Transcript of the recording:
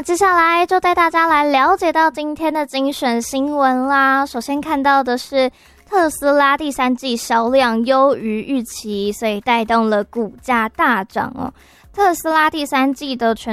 接下来就带大家来了解到今天的精选新闻啦。首先看到的是特斯拉第三季销量优于预期，所以带动了股价大涨哦。特斯拉第三季的全